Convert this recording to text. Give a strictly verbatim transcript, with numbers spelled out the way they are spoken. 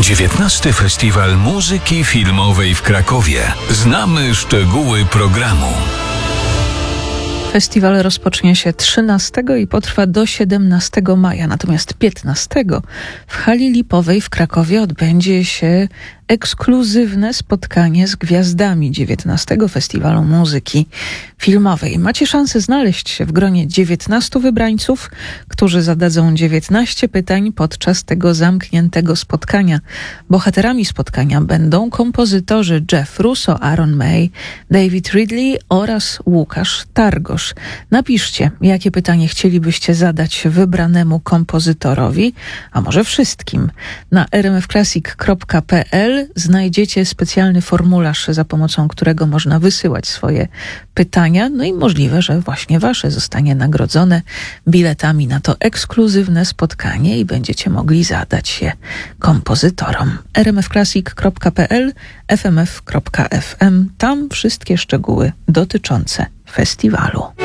dziewiętnasty Festiwal Muzyki Filmowej w Krakowie. Znamy szczegóły programu. Festiwal rozpocznie się trzynastego i potrwa do siedemnastego maja, natomiast piętnastego w hali Lipowej w Krakowie odbędzie się ekskluzywne spotkanie z gwiazdami dziewiętnastego Festiwalu Muzyki Filmowej. Macie szansę znaleźć się w gronie dziewiętnastu wybrańców, którzy zadadzą dziewiętnaście pytań podczas tego zamkniętego spotkania. Bohaterami spotkania będą kompozytorzy Jeff Russo, Aaron May, David Ridley oraz Łukasz Targosz. Napiszcie, jakie pytanie chcielibyście zadać wybranemu kompozytorowi, a może wszystkim. Na r m f classic kropka p l znajdziecie specjalny formularz, za pomocą którego można wysyłać swoje pytania, no i możliwe, że właśnie wasze zostanie nagrodzone biletami na to ekskluzywne spotkanie i będziecie mogli zadać je kompozytorom. r m f classic kropka p l, f m f kropka f m. Tam wszystkie szczegóły dotyczące festiwalu.